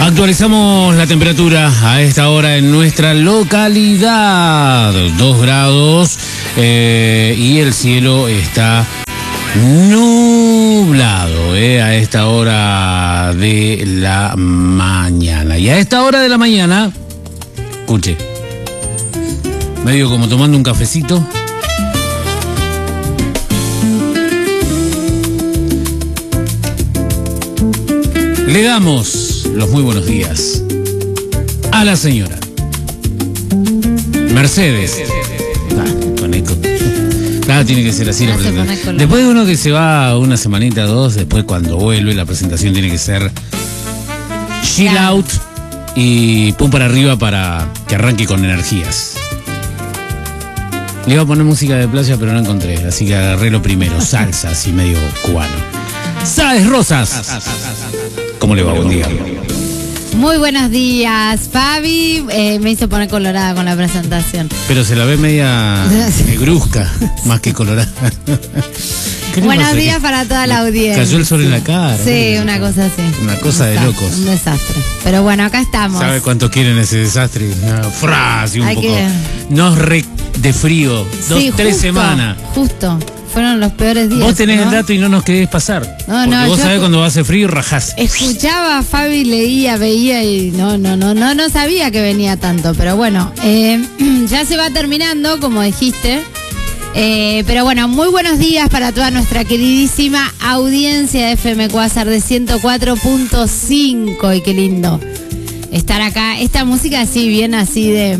Actualizamos la temperatura a esta hora en nuestra localidad. 2 grados y el cielo está nublado a esta hora de la mañana. Y a esta hora de la mañana, escuche, medio como tomando un cafecito. Le damos los muy buenos días a la señora Mercedes. Con eco. Claro, tiene que ser así la presentación. Después de uno que se va una semanita, dos, después cuando vuelve la presentación tiene que ser chill out y pum para arriba para que arranque con energías. Le iba a poner música de playa pero no encontré, así que agarré lo primero, salsa, así medio cubano. Sáez Rosas. ¿Cómo le va? Buen día. Muy buenos días, Fabi. Me hizo poner colorada con la presentación. Pero se la ve media negruzca, más que colorada. Buenos días para toda la audiencia. Cayó el sol en la cara. Sí, una cosa así. Una cosa de locos. Un desastre. Pero bueno, acá estamos. ¿Sabe cuánto quieren ese desastre? Frase un poco. Nos de frío. Sí, 3 semanas. Justo. Fueron los peores días. Vos tenés el dato y no nos querés pasar. No, vos sabés cuando va a hacer frío rajás. Escuchaba a Fabi, leía, veía y no sabía que venía tanto. Pero bueno, ya se va terminando, como dijiste. Pero bueno, muy buenos días para toda nuestra queridísima audiencia de FM Cuásar de 104.5. Y qué lindo estar acá. Esta música así, bien así de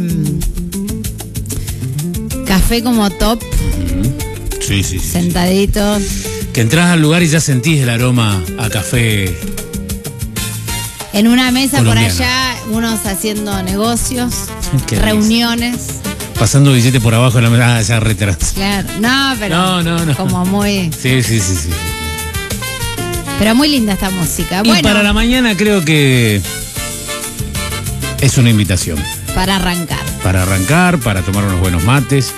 café como top. Sí. Sentaditos. Que entras al lugar y ya sentís el aroma a café. En una mesa colombiano. Por allá, unos haciendo negocios, reuniones. Pasando billete por abajo de la mesa, ya retrás. Claro, no, pero no. Como muy... Sí. Pero muy linda esta música. Y bueno, para la mañana creo que es una invitación. Para arrancar. Para tomar unos buenos mates.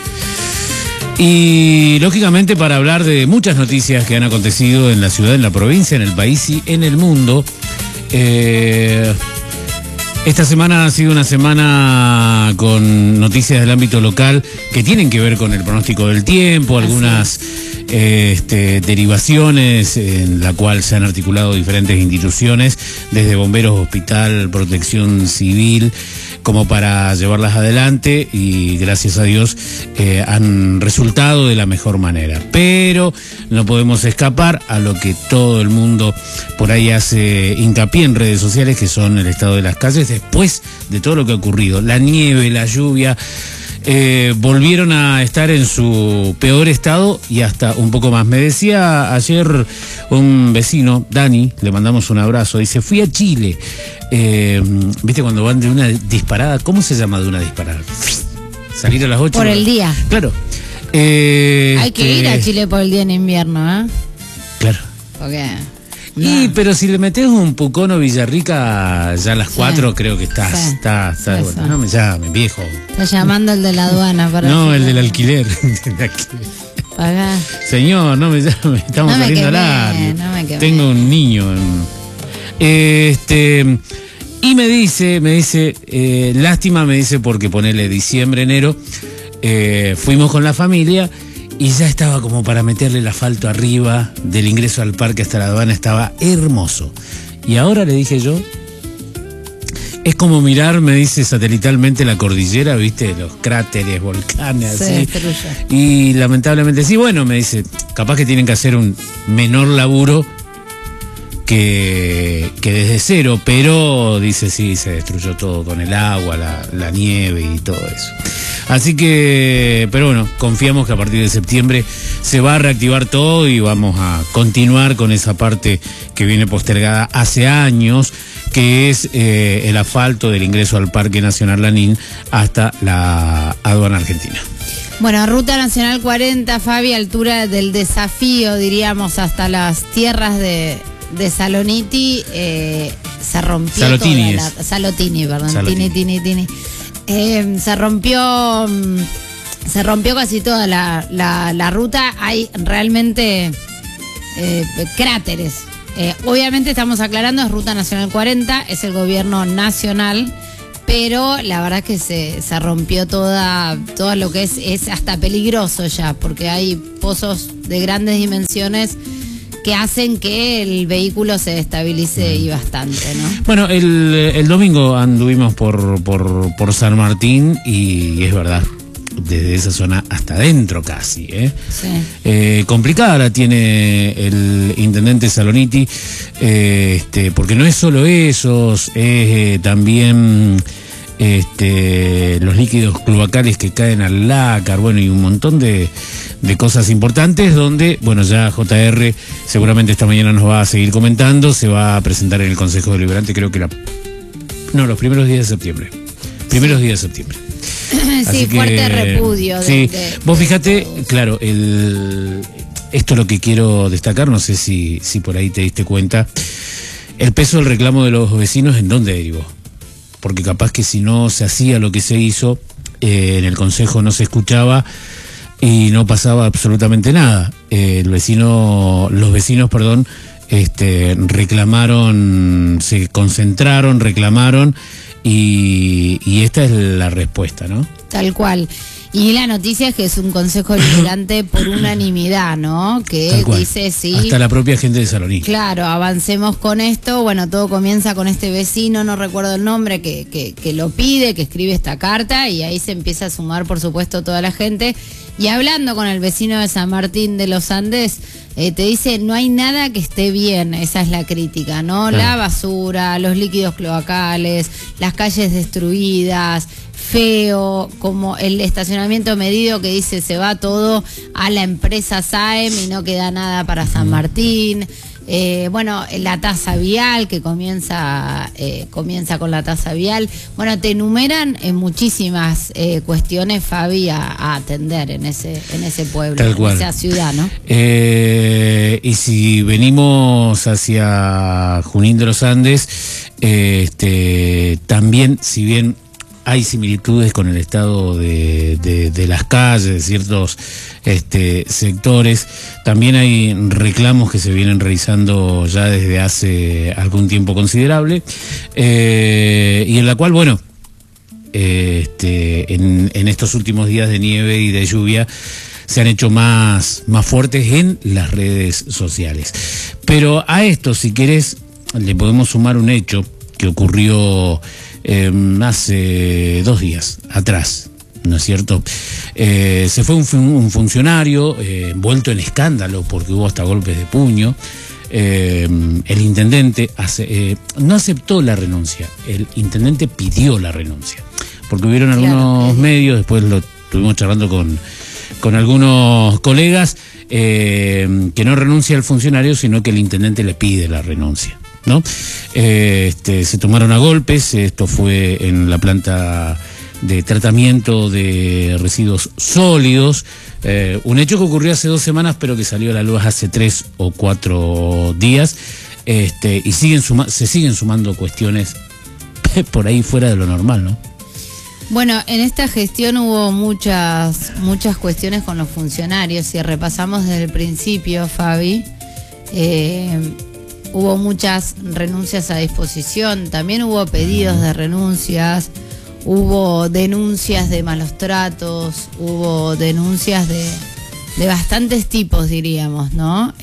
Y lógicamente para hablar de muchas noticias que han acontecido en la ciudad, en la provincia, en el país y en el mundo. Esta semana ha sido una semana con noticias del ámbito local que tienen que ver con el pronóstico del tiempo, algunas derivaciones en la cual se han articulado diferentes instituciones, desde bomberos, hospital, protección civil, como para llevarlas adelante y gracias a Dios han resultado de la mejor manera. Pero no podemos escapar a lo que todo el mundo por ahí hace hincapié en redes sociales, que son el estado de las calles después de todo lo que ha ocurrido. La nieve, la lluvia, volvieron a estar en su peor estado y hasta un poco más. Me decía ayer un vecino, Dani, le mandamos un abrazo, dice, fui a Chile. ¿Viste cuando van de una disparada? ¿Cómo se llama de una disparada? Salir a las 8. Por el día. Claro. Hay que ir a Chile por el día en invierno, ¿eh? Claro. Porque... pero si le metes un Pucón o Villarrica ya a las 4, creo que está bueno. No me llame, viejo. Está llamando el de la aduana para... No, el del alquiler. Pagá. Señor, no me llame, estamos saliendo al aire. Tengo un niño. Y me dice, lástima, me dice, porque ponele diciembre, enero, fuimos con la familia y ya estaba como para meterle el asfalto arriba del ingreso al parque hasta la aduana, estaba hermoso. Y ahora le dije yo, es como mirar, me dice, satelitalmente la cordillera, viste, los cráteres, volcanes, así. Y lamentablemente, sí, bueno, me dice, capaz que tienen que hacer un menor laburo que desde cero, pero dice, sí, se destruyó todo con el agua, la nieve y todo eso. Así que, pero bueno, confiamos que a partir de septiembre se va a reactivar todo y vamos a continuar con esa parte que viene postergada hace años, que es el asfalto del ingreso al Parque Nacional Lanín hasta la aduana argentina. Bueno, Ruta Nacional 40, Fabi, altura del Desafío, diríamos, hasta las tierras de Saloniti, se rompió Salotini, Salotini, perdón. Salotini. Tini. Se rompió casi toda la ruta. Hay realmente cráteres Obviamente estamos aclarando, es Ruta Nacional 40, es el gobierno nacional, pero la verdad que se rompió todo lo que es hasta peligroso ya, porque hay pozos de grandes dimensiones que hacen que el vehículo se destabilice y bastante, ¿no? Bueno, el domingo anduvimos por San Martín y es verdad, desde esa zona hasta adentro casi, Sí. Complicada la tiene el intendente Saloniti, porque no es solo esos, es también los líquidos cloacales que caen al lácar, bueno, y un montón de cosas importantes donde, bueno, ya JR seguramente esta mañana nos va a seguir comentando, se va a presentar en el Consejo Deliberante, creo que los primeros días de septiembre. Primeros días de septiembre. Sí, fuerte repudio. Sí, vos fíjate, claro, esto es lo que quiero destacar, no sé si por ahí te diste cuenta, el peso del reclamo de los vecinos, ¿en dónde derivó? Porque capaz que si no se hacía lo que se hizo, en el Consejo no se escuchaba y no pasaba absolutamente nada. Los vecinos, reclamaron, se concentraron, reclamaron y esta es la respuesta, ¿no? Tal cual. Y la noticia es que es un consejo deliberante por unanimidad, ¿no? Que dice sí. Hasta la propia gente de Saloniki. Claro, avancemos con esto. Bueno, todo comienza con este vecino, no recuerdo el nombre, que lo pide, que escribe esta carta y ahí se empieza a sumar, por supuesto, toda la gente. Y hablando con el vecino de San Martín de los Andes, te dice, no hay nada que esté bien, esa es la crítica, ¿no? Claro. La basura, los líquidos cloacales, las calles destruidas, feo, como el estacionamiento medido que dice se va todo a la empresa SAEM y no queda nada para San Martín. Bueno, la tasa vial que comienza con la tasa vial. Bueno, te enumeran muchísimas cuestiones, Fabi, a atender en ese pueblo, tal cual. En esa ciudad, ¿no? Y si venimos hacia Junín de los Andes, también, si bien hay similitudes con el estado de las calles, de ciertos sectores, también hay reclamos que se vienen realizando ya desde hace algún tiempo considerable, y en la cual, bueno, en estos últimos días de nieve y de lluvia se han hecho más fuertes en las redes sociales. Pero a esto, si querés, le podemos sumar un hecho que ocurrió hace 2 días atrás, ¿no es cierto? Se fue un funcionario envuelto en escándalo porque hubo hasta golpes de puño. El intendente no aceptó la renuncia, el intendente pidió la renuncia, porque hubieron algunos medios, después lo estuvimos charlando con algunos colegas, que no renuncia el funcionario, sino que el intendente le pide la renuncia, ¿no? Se tomaron a golpes, esto fue en la planta de tratamiento de residuos sólidos, un hecho que ocurrió hace 2 semanas, pero que salió a la luz hace 3 o 4 días, y se siguen sumando cuestiones por ahí fuera de lo normal, ¿no? Bueno, en esta gestión hubo muchas cuestiones con los funcionarios. Si repasamos desde el principio, Fabi, hubo muchas renuncias a disposición, también hubo pedidos de renuncias, hubo denuncias de malos tratos, hubo denuncias de bastantes tipos, diríamos, ¿no?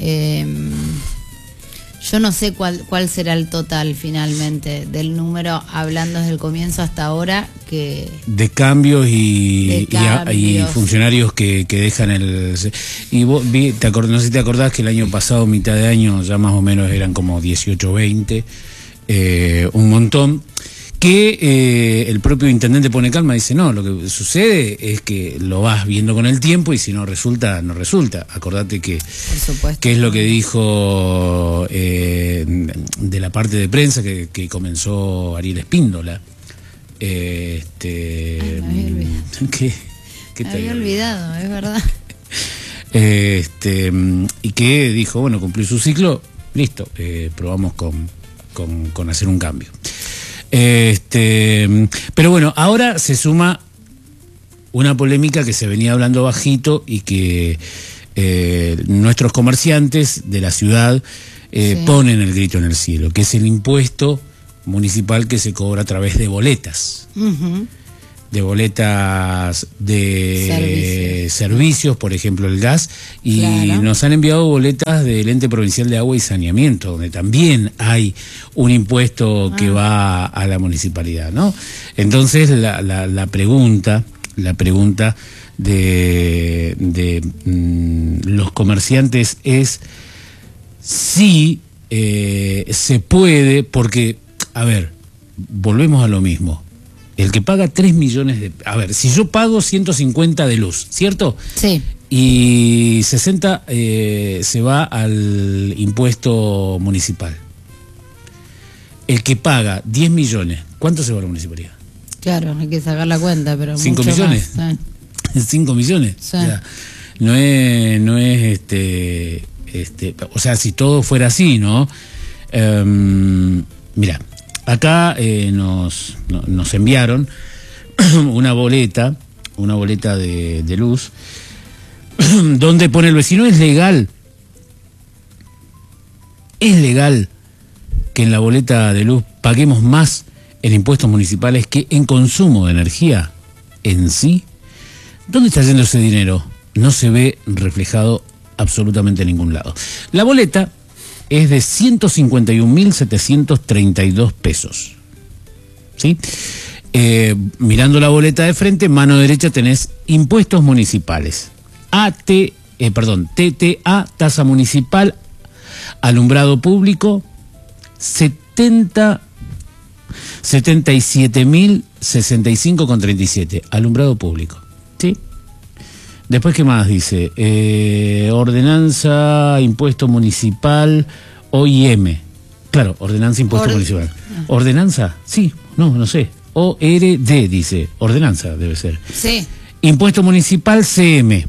Yo no sé cuál será el total finalmente del número, hablando desde el comienzo hasta ahora, de cambios y funcionarios que dejan el... Y vos no sé si te acordás que el año pasado, mitad de año, ya más o menos eran como 18, 20, un montón, que el propio intendente pone calma, dice, no, lo que sucede es que lo vas viendo con el tiempo y si no resulta, no resulta. Acordate que es lo que dijo de la parte de prensa que comenzó Ariel Espíndola. Me había olvidado, es verdad. Y que dijo, bueno, cumplió su ciclo, listo, probamos con hacer un cambio. Pero bueno, ahora se suma una polémica que se venía hablando bajito y que nuestros comerciantes de la ciudad ponen el grito en el cielo, que es el impuesto municipal que se cobra a través de boletas. De boletas de servicios, por ejemplo el gas, y nos han enviado boletas del Ente Provincial de Agua y Saneamiento, donde también hay un impuesto que va a la municipalidad, ¿no? Entonces la pregunta de los comerciantes es si se puede, porque, a ver, volvemos a lo mismo. El que paga 3 millones de... A ver, si yo pago 150 de luz, ¿cierto? Sí. Y 60 se va al impuesto municipal. El que paga 10 millones, ¿cuánto se va a la municipalidad? Claro, hay que sacar la cuenta, pero 5 millones. Más, 5 millones. Sí. O sea, no es o sea, si todo fuera así, ¿no? Mira, acá nos enviaron una boleta de luz donde pone el vecino, es legal que en la boleta de luz paguemos más en impuestos municipales que en consumo de energía en sí. ¿Dónde está yendo ese dinero? No se ve reflejado absolutamente en ningún lado. La boleta es de 151.732 pesos. ¿Sí? Mirando la boleta de frente, mano derecha tenés impuestos municipales. TTA, tasa municipal, alumbrado público, 77.065,37, alumbrado público. ¿Sí? Después, ¿qué más dice? Ordenanza, impuesto municipal, OIM. Claro, ordenanza, impuesto municipal. ¿Ordenanza? Sí, no sé. ORD dice, ordenanza debe ser. Sí. Impuesto municipal, CM,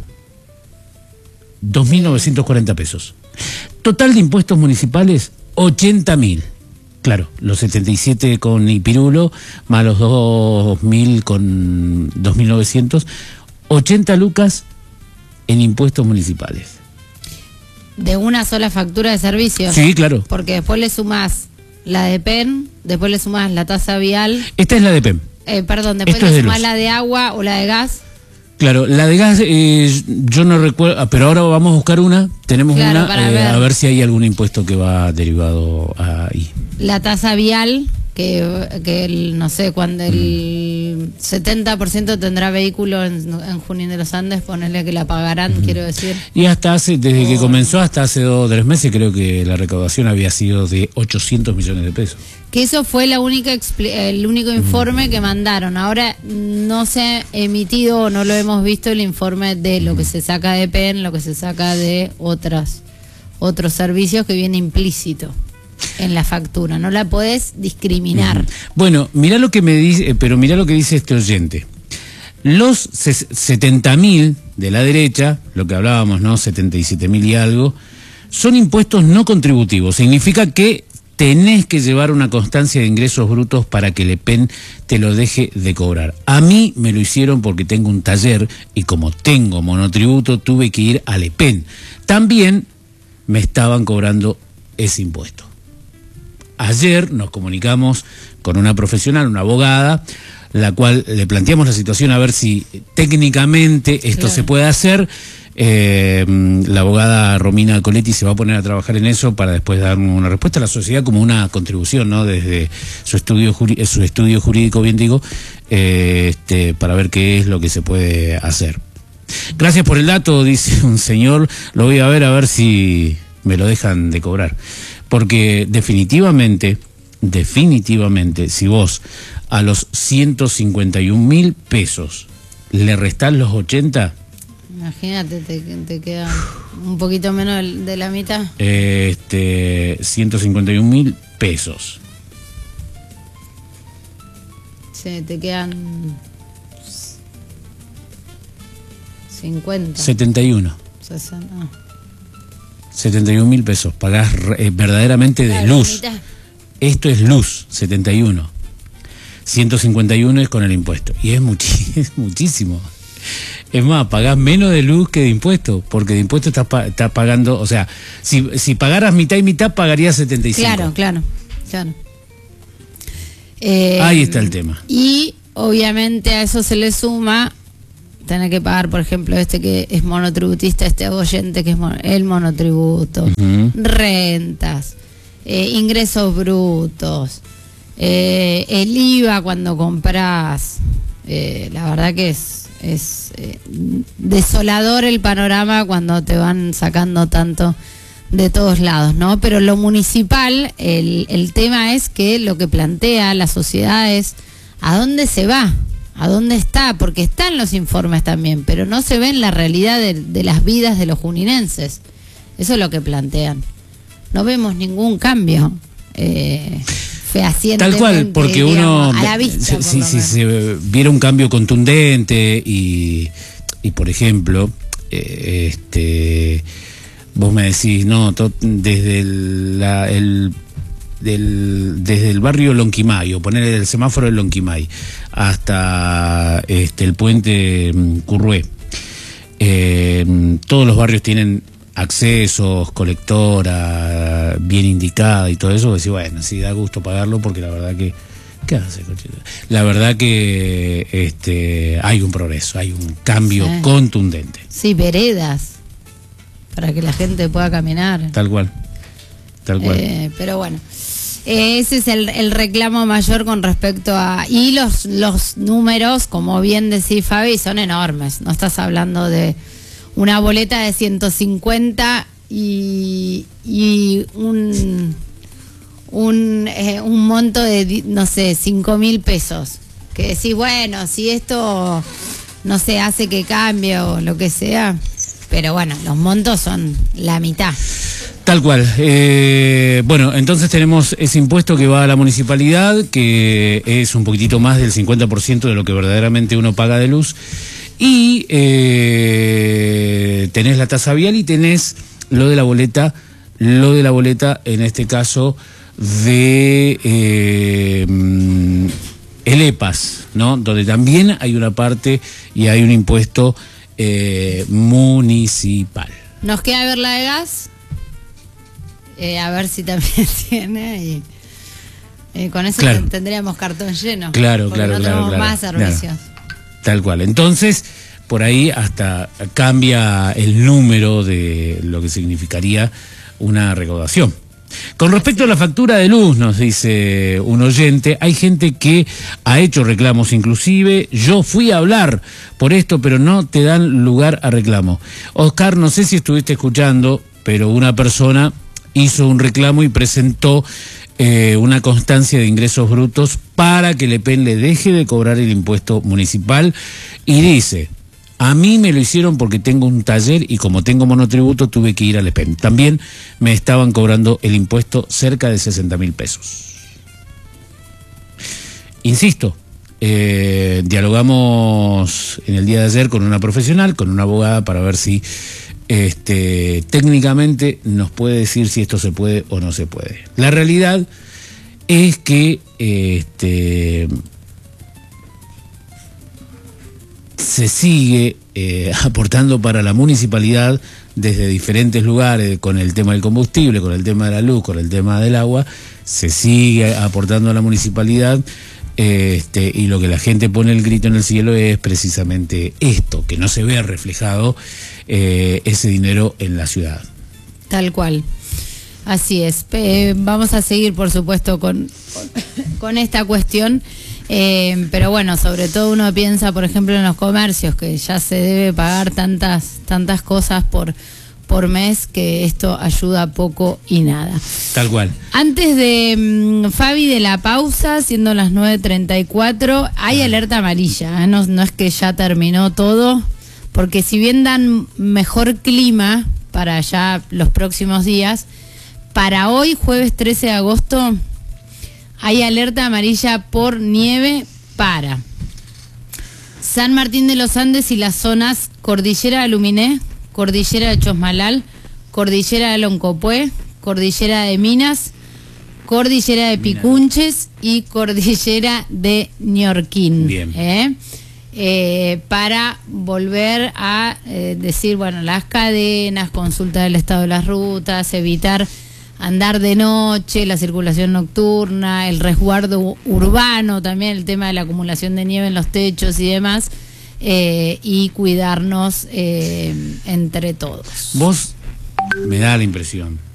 2.940 pesos. Total de impuestos municipales, 80.000. Claro, los 77 con Ipirulo, más los 2.000 con 2.900, 80 lucas en impuestos municipales. ¿De una sola factura de servicios? Sí, claro. Porque después le sumás la de PEN, después le sumás la tasa vial. Esta es la de PEN. Después le sumás la de agua o la de gas. Claro, la de gas yo no recuerdo, pero ahora vamos a buscar una, tenemos una, a ver si hay algún impuesto que va derivado ahí. La tasa vial, que no sé, cuando el 70% tendrá vehículo en Junín de los Andes, ponerle que la pagarán, quiero decir. Y desde que comenzó hasta hace 2 o 3 meses, creo que la recaudación había sido de 800 millones de pesos. Que eso fue el único informe que mandaron. Ahora no se ha emitido o no lo hemos visto el informe de lo que se saca de PEN, lo que se saca de otros servicios que viene implícito en la factura. No la podés discriminar. Bueno, mirá lo que me dice, pero mirá lo que dice este oyente. Los 70.000 de la derecha, lo que hablábamos, ¿no? 77.000 y algo, son impuestos no contributivos. Significa que tenés que llevar una constancia de ingresos brutos para que el EPEN te lo deje de cobrar. A mí me lo hicieron porque tengo un taller y como tengo monotributo tuve que ir al EPEN. También me estaban cobrando ese impuesto. Ayer nos comunicamos con una profesional, una abogada, la cual le planteamos la situación a ver si técnicamente esto se puede hacer. La abogada Romina Coletti se va a poner a trabajar en eso para después dar una respuesta a la sociedad como una contribución, ¿no? Desde su estudio jurídico, bien digo, para ver qué es lo que se puede hacer. Gracias por el dato, dice un señor, lo voy a ver si me lo dejan de cobrar. Porque definitivamente, si vos a los 151.000 pesos le restás los 80... Imagínate, te queda un poquito menos de la mitad. 151.000 pesos. Sí, te quedan 50. 71. 60. 71.000 pesos. Pagás verdaderamente de luz. Esto es luz, 71. 151 es con el impuesto. Y es muchísimo. Es más, pagás menos de luz que de impuestos, porque de impuestos estás pagando, o sea, si pagaras mitad y mitad, pagarías 75. Claro. Ahí está el tema. Y obviamente a eso se le suma tener que pagar, por ejemplo, que es monotributista, oyente que es el monotributo, rentas, ingresos brutos, el IVA cuando compras. La verdad que es desolador el panorama cuando te van sacando tanto de todos lados, ¿no? Pero lo municipal, el tema es que lo que plantea la sociedad es ¿a dónde se va? ¿A dónde está? Porque están los informes también, pero no se ve en la realidad de las vidas de los juninenses. Eso es lo que plantean. No vemos ningún cambio fehacientemente. Tal cual, porque digamos, a la vista, si se viera un cambio contundente y por ejemplo, vos me decís, no, desde desde el barrio Lonquimay, poner el semáforo de Lonquimay hasta el puente Currué, todos los barrios tienen accesos, colectora bien indicada y todo eso, decís, bueno, sí da gusto pagarlo, porque la verdad que ¿qué hace, Conchita? La verdad que hay un progreso, hay un cambio contundente. Sí, veredas para que la gente pueda caminar. Tal cual. Pero bueno, ese es el reclamo mayor con respecto a... Y los números, como bien decís, Fabi, son enormes. No estás hablando de una boleta de 150 y un monto de, no sé, 5.000 pesos. Que decís, bueno, si esto no se hace que cambie o lo que sea... Pero bueno, los montos son la mitad. Tal cual. Bueno, entonces tenemos ese impuesto que va a la municipalidad, que es un poquitito más del 50% de lo que verdaderamente uno paga de luz. Y tenés la tasa vial y tenés lo de la boleta en este caso de el EPAS, ¿no? Donde también hay una parte y hay un impuesto municipal. Nos queda ver la de gas, a ver si también tiene, y con eso tendríamos cartón lleno. Claro. Tenemos más servicios. Claro. Tal cual. Entonces, por ahí hasta cambia el número de lo que significaría una recaudación. Con respecto a la factura de luz, nos dice un oyente, hay gente que ha hecho reclamos inclusive, yo fui a hablar por esto, pero no te dan lugar a reclamo. Oscar, no sé si estuviste escuchando, pero una persona hizo un reclamo y presentó una constancia de ingresos brutos para que el EPEN le deje de cobrar el impuesto municipal y dice... A mí me lo hicieron porque tengo un taller y como tengo monotributo tuve que ir al EPEN. También me estaban cobrando el impuesto cerca de 60.000 pesos. Insisto, dialogamos en el día de ayer con una profesional, con una abogada, para ver si técnicamente nos puede decir si esto se puede o no se puede. La realidad es que se sigue aportando para la municipalidad desde diferentes lugares, con el tema del combustible, con el tema de la luz, con el tema del agua, se sigue aportando a la municipalidad, y lo que la gente pone el grito en el cielo es precisamente esto, que no se vea reflejado ese dinero en la ciudad. Tal cual. Así es. Vamos a seguir, por supuesto, con esta cuestión. Pero bueno, sobre todo uno piensa, por ejemplo, en los comercios, que ya se debe pagar tantas cosas por mes, que esto ayuda poco y nada. Tal cual. Antes de Fabi, de la pausa, siendo las 9:34, hay alerta amarilla, ¿eh? No es que ya terminó todo, porque si bien dan mejor clima para ya los próximos días, para hoy, jueves 13 de agosto... hay alerta amarilla por nieve para San Martín de los Andes y las zonas Cordillera de Luminé, Cordillera de Chosmalal, Cordillera de Loncopué, Cordillera de Minas, Cordillera de Picunches y Cordillera de Ñorquín. Bien. para volver a decir, bueno, las cadenas, consulta del estado de las rutas, evitar andar de noche, la circulación nocturna, el resguardo urbano, también el tema de la acumulación de nieve en los techos y demás, y cuidarnos entre todos. Vos me da la impresión